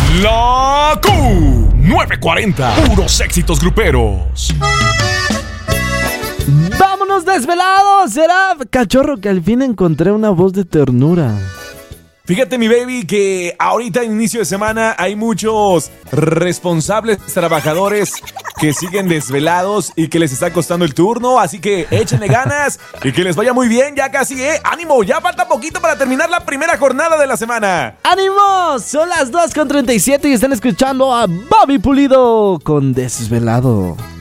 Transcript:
La Q940. Puros éxitos gruperos. ¡Vámonos desvelados! Será cachorro que al fin encontré una voz de ternura. Fíjate, mi baby, que ahorita en inicio de semana hay muchos responsables trabajadores que siguen desvelados y que les está costando el turno, así que échenle ganas y que les vaya muy bien, ya casi, ánimo, ya falta poquito para terminar la primera jornada de la semana. ¡Ánimo! Son las 2:37 y están escuchando a Bobby Pulido con Desvelado.